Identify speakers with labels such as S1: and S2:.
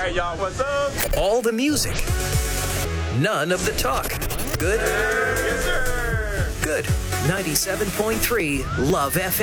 S1: right, y'all. What's up?
S2: All the music. None of the talk. Good?
S1: Yes, sir.
S2: Good. 97.3 Love FM.